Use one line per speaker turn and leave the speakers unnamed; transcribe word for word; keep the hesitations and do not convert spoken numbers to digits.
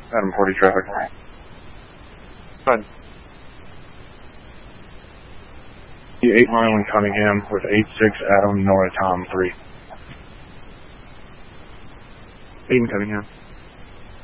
Adam forty traffic.
Fine.
eight mile in Cunningham with eight six Adam Nora Tom three.
eight in Cunningham.